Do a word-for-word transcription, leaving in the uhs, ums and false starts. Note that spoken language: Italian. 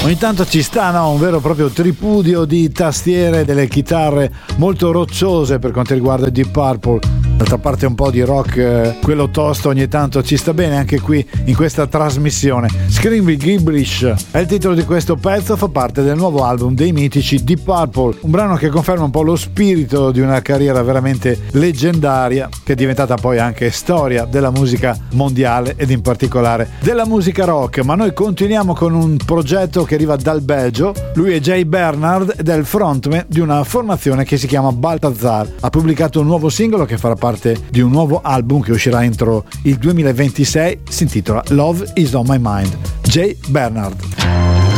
Ogni tanto ci sta, no? Un vero e proprio tripudio di tastiere, delle chitarre molto rocciose per quanto riguarda Deep Purple. D'altra parte un po' di rock, eh, quello tosto ogni tanto ci sta bene anche qui in questa trasmissione. Screaming Gibberish è il titolo di questo pezzo, fa parte del nuovo album dei mitici Deep Purple, un brano che conferma un po' lo spirito di una carriera veramente leggendaria che è diventata poi anche storia della musica mondiale ed in particolare della musica rock. Ma noi continuiamo con un progetto che arriva dal Belgio. Lui è Jay Bernard ed è il frontman di una formazione che si chiama Balthazar. Ha pubblicato un nuovo singolo che farà parte di un nuovo album che uscirà entro il duemilaventisei, si intitola Love Is On My Mind. Jay Bernard.